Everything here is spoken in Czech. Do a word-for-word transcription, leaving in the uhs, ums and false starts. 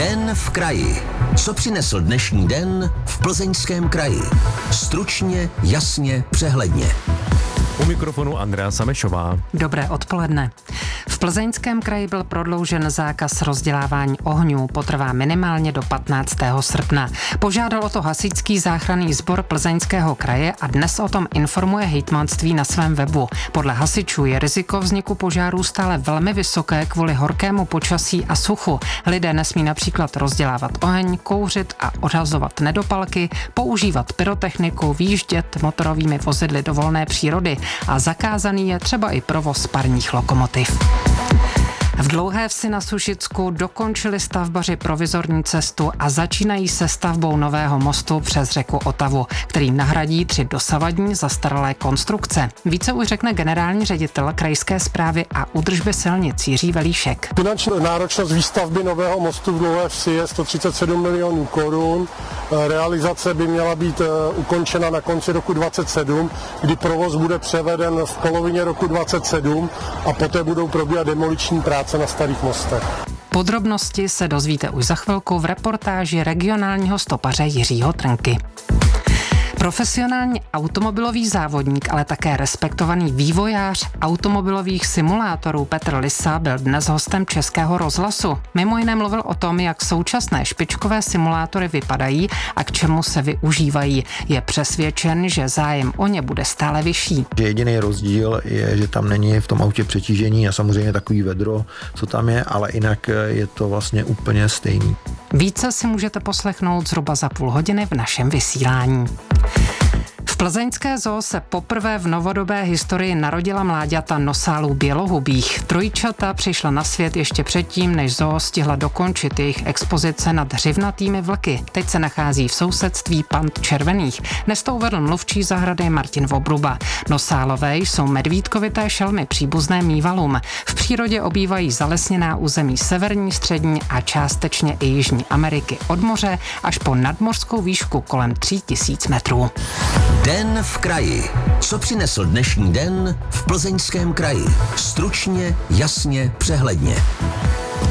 Den v kraji. Co přinesl dnešní den v Plzeňském kraji? Stručně, jasně, přehledně. U mikrofonu Andrea Samešová. Dobré odpoledne. V Plzeňském kraji byl prodloužen zákaz rozdělávání ohňů, potrvá minimálně do patnáctého srpna. Požádal o to hasičský záchranný sbor Plzeňského kraje a dnes o tom informuje hejtmanství na svém webu. Podle hasičů je riziko vzniku požárů stále velmi vysoké kvůli horkému počasí a suchu. Lidé nesmí například rozdělávat oheň, kouřit a odhazovat nedopalky, používat pyrotechniku, výjíždět motorovými vozidly do volné přírody a zakázaný je třeba i provoz parních lokomotiv. V Dlouhé Vsi na Sušicku dokončili stavbaři provizorní cestu a začínají se stavbou nového mostu přes řeku Otavu, který nahradí tři dosavadní zastaralé konstrukce. Více už řekne generální ředitel krajské správy a údržby silnic Jiří Velíšek. Finanční náročnost výstavby nového mostu v Dlouhé Vsi je sto třicet sedm milionů korun. Realizace by měla být ukončena na konci roku dvacet sedm, kdy provoz bude převeden v polovině roku dvacet sedm a poté budou probíhat demoliční práce na starých mostech. Podrobnosti se dozvíte už za chvilku v reportáži regionálního stopaře Jiřího Trnky. Profesionální automobilový závodník, ale také respektovaný vývojář automobilových simulátorů Petr Lisa byl dnes hostem Českého rozhlasu. Mimo jiné mluvil o tom, jak současné špičkové simulátory vypadají a k čemu se využívají. Je přesvědčen, že zájem o ně bude stále vyšší. Jediný rozdíl je, že tam není v tom autě přetížení a samozřejmě takový vedro, co tam je, ale jinak je to vlastně úplně stejný. Více si můžete poslechnout zhruba za půl hodiny v našem vysílání. V plzeňské zoo se poprvé v novodobé historii narodila mláďata nosálů bělohubých. Trojčata přišla na svět ještě předtím, než zoo stihla dokončit jejich expozice nad hřivnatými vlky. Teď se nachází v sousedství Pant červených. Dnes to uvedl mluvčí zahrady Martin Vobruba. Nosálové jsou medvídkovité šelmy příbuzné mývalům. V přírodě obývají zalesněná území severní, střední a částečně i jižní Ameriky od moře až po nadmořskou výšku kolem tří tisíc metrů. Den v kraji. Co přinesl dnešní den v Plzeňském kraji? Stručně, jasně, přehledně.